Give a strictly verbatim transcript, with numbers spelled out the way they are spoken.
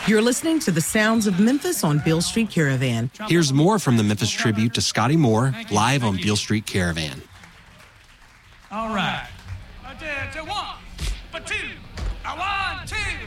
You're listening to the sounds of Memphis on Beale Street Caravan. Here's more from the Memphis tribute to Scotty Moore live on Beale Street Caravan. All right. A two, one, a two, a one, two.